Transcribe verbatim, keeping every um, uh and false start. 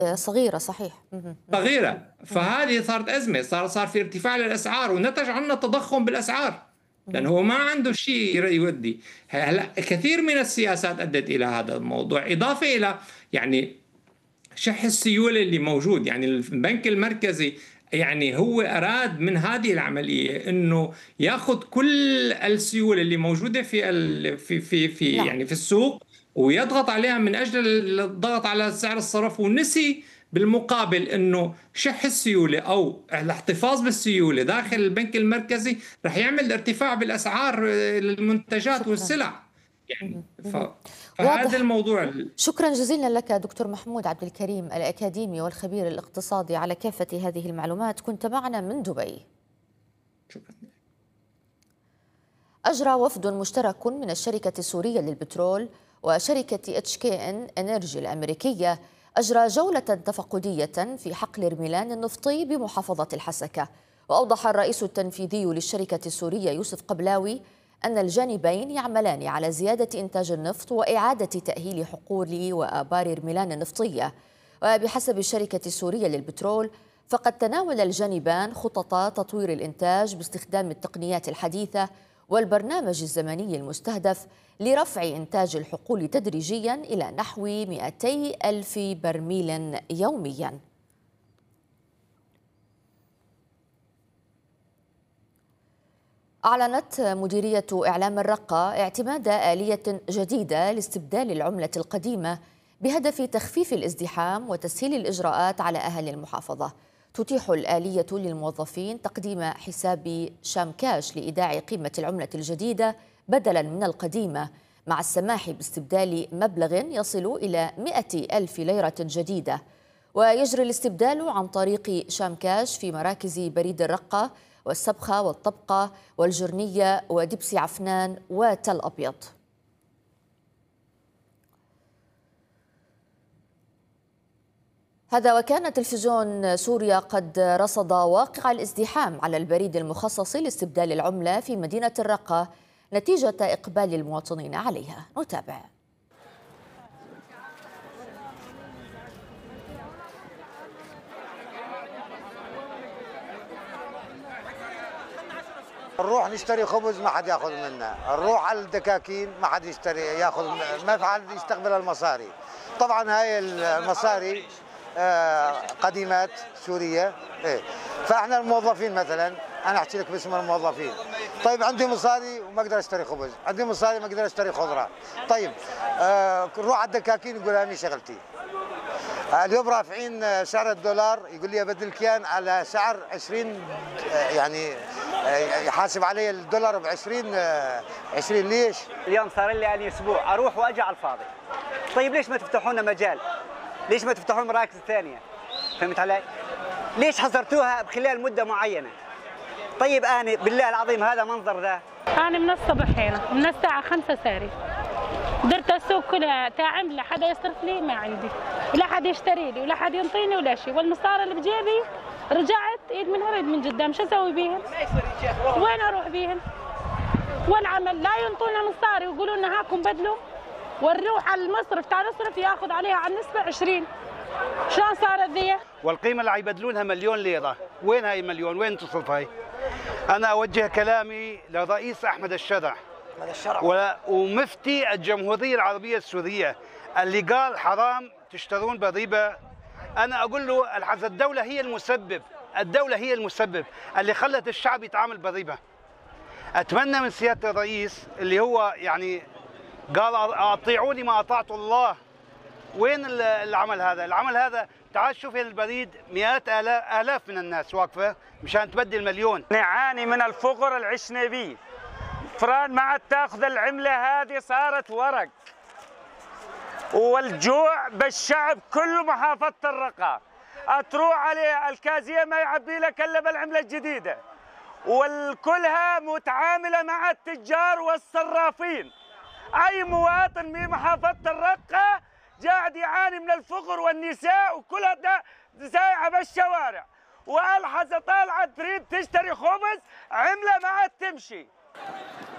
صغيرة صحيح. صغيرة، فهذه صارت أزمة، صار صار في ارتفاع للأسعار ونتج عنه تضخم بالأسعار، لأنه هو ما عنده شيء يودي. هلا كثير من السياسات أدت إلى هذا الموضوع، إضافة إلى يعني شح السيولة اللي موجود. يعني البنك المركزي يعني هو أراد من هذه العملية إنه ياخذ كل السيولة اللي موجودة في ال في في في نعم. يعني في السوق ويضغط عليها من أجل الضغط على سعر الصرف، ونسي بالمقابل انه شح السيوله او الاحتفاظ بالسيوله داخل البنك المركزي رح يعمل ارتفاع بالاسعار المنتجات شكرا. والسلع. يعني ف... فهذا واضح. الموضوع. شكرا جزيلا لك دكتور محمود عبد الكريم الأكاديمي والخبير الاقتصادي على كافة هذه المعلومات، كنت معنا من دبي. شكرا. أجرى وفد مشترك من الشركة السورية للبترول وشركة اتش كي ان انرجي الأمريكية أجرى جولة تفقدية في حقل رميلان النفطي بمحافظة الحسكة. وأوضح الرئيس التنفيذي للشركة السورية يوسف قبلاوي أن الجانبين يعملان على زيادة إنتاج النفط وإعادة تأهيل حقول وآبار رميلان النفطية. وبحسب الشركة السورية للبترول فقد تناول الجانبان خطط تطوير الإنتاج باستخدام التقنيات الحديثة والبرنامج الزمني المستهدف لرفع إنتاج الحقول تدريجيا إلى نحو مئتي ألف برميل يوميا. أعلنت مديرية إعلام الرقة اعتماد آلية جديدة لاستبدال العملة القديمة بهدف تخفيف الازدحام وتسهيل الإجراءات على أهل المحافظة. تتيح الآلية للموظفين تقديم حساب شامكاش لإيداع قيمة العملة الجديدة بدلا من القديمة، مع السماح باستبدال مبلغ يصل إلى مئة ألف ليرة جديدة. ويجري الاستبدال عن طريق شامكاش في مراكز بريد الرقة والسبخة والطبقة والجرنية ودبسي عفنان وتل أبيض. هذا وكان تلفزيون سوريا قد رصد واقع الازدحام على البريد المخصص لاستبدال العملة في مدينة الرقة نتيجة إقبال المواطنين عليها. نتابع. نروح نشتري خبز ما حد ياخذ منا، نروح على الدكاكين ما حد يشتري ياخذ، ما في حد يستقبل المصاري. طبعا هاي المصاري قديمات سوريه، ايه. فاحنا الموظفين مثلا، انا احكي لك باسم الموظفين، طيب عندي مصاري وما اقدر اشتري خبز، عندي مصاري ما اقدر اشتري خضره، طيب آه نروح على الدكاكين يقول هذه شغلتي. اليوم رافعين سعر الدولار، يقول لي ابدلك اياه على سعر عشرين، يعني يحاسب علي الدولار ب عشرين عشرين. ليش؟ اليوم صار لي يعني اسبوع اروح واجي على الفاضي. طيب ليش ما تفتحوا لنا مجال؟ ليش ما تفتحون مراكز ثانيه؟ فهمت علي؟ ليش حصرتوها بخلال مده معينه؟ طيب انا بالله العظيم هذا منظر ذا. انا من الصبح هنا من الساعه خمسة ساري، درت السوق كلها تعم، لا حدا يصرف لي ما عندي، ولا حدا يشتري لي، ولا حدا ينطيني ولا شيء، والمصاري اللي بجيبي رجعت ايد من ورا ايد من قدام، شو اسوي بيهم؟ وين اروح بيهم؟ والعمل لا ينطونا مصاري ويقولوا لنا هاكم بدلوا، ونروح على المصرف تاع نصرف ياخذ عليها على النسبه عشرين. شلون صارت ذي؟ والقيمه اللي عيبدلونها مليون ليره، وين هاي مليون؟ وين تصرف هاي؟ انا اوجه كلامي لرئيس احمد الشرع ومفتي الجمهوريه العربيه السوريه اللي قال حرام تشترون بريبه. انا اقول له الحز الدوله هي المسبب، الدوله هي المسبب اللي خلت الشعب يتعامل بريبه. اتمنى من سياده الرئيس اللي هو يعني قال اطيعوني ما اطعت الله، وين العمل هذا؟ العمل هذا تعال شوف البريد مئات آلاف آلاف من الناس واقفه مشان تبدل مليون. نعاني من الفقر اللي عشنا به. فران ما عاد تاخذ العمله هذه، صارت ورق. والجوع بالشعب كل محافظه الرقه. تروح عليه الكازيه ما يعبي لك الا بالعمله الجديده. والكلها متعامله مع التجار والصرافين. اي مواطن من محافظه الرقه قاعد يعاني من الفقر، والنساء وكلها سايعه بالشوارع، والحظه طالعه تريد تشتري خبز عمله ما عاد تمشي.